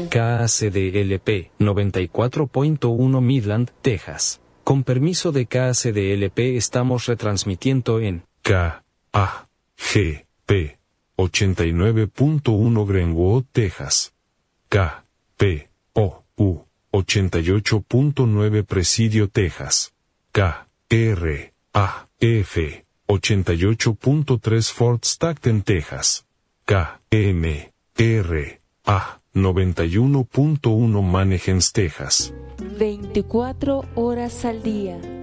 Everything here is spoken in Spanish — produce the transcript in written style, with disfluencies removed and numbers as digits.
KACDLP 94.1 Midland, Texas. Con permiso de KACDLP estamos retransmitiendo en KAGP 89.1 Greenwood, Texas. KPOU 88.9 Presidio, Texas. KRAF 88.3 Fort Stockton, Texas. KMRA 91.1 Manheim, Texas. 24 horas al día.